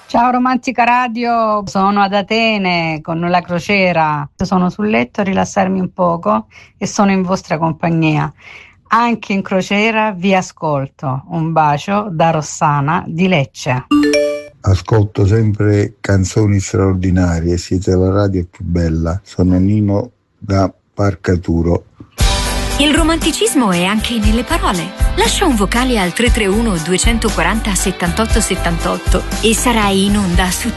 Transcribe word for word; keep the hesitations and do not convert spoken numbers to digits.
Ciao Romantica Radio, sono ad Atene con la crociera, sono sul letto a rilassarmi un poco e sono in vostra compagnia. Anche in crociera vi ascolto. Un bacio da Rossana di Lecce. Ascolto sempre canzoni straordinarie, siete la radio più bella. Sono Nino da Parcaturo. Il romanticismo è anche nelle parole. Lascia un vocale al tre tre uno due quattro zero settantotto settantotto e sarai in onda su